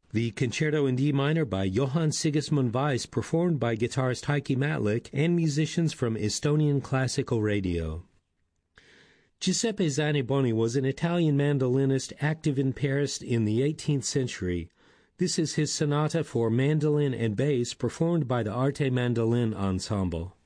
The Concerto in D minor by Johann Sigismund Weiss, performed by guitarist Heikki Matlik and musicians from Estonian Classical Radio. Giuseppe Zanniboni was an Italian mandolinist active in Paris in the 18th century. This is his sonata for mandolin and bass, performed by the Arte Mandolin Ensemble.